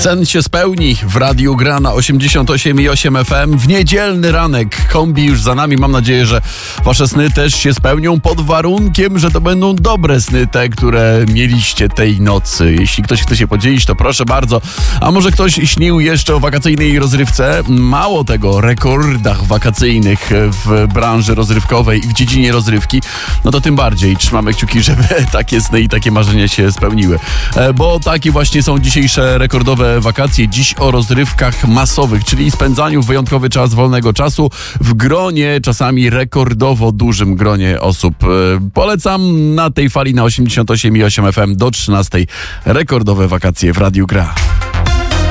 Sen się spełni w Radiu Gra na 88,8 FM. W niedzielny ranek kombi już za nami. Mam nadzieję, że wasze sny też się spełnią pod warunkiem, że to będą dobre sny, te, które mieliście tej nocy. Jeśli ktoś chce się podzielić, to proszę bardzo. A może ktoś śnił jeszcze o wakacyjnej rozrywce? Mało tego, rekordach wakacyjnych w branży rozrywkowej i w dziedzinie rozrywki, no to tym bardziej trzymamy kciuki, żeby takie sny i takie marzenia się spełniły. Bo takie właśnie są dzisiejsze rekordowe wakacje. Dziś o rozrywkach masowych, czyli spędzaniu wyjątkowy czas wolnego czasu w gronie, czasami rekordowo dużym gronie osób. Polecam na tej fali na 88,8 FM do 13. Rekordowe wakacje w Radiu Gra.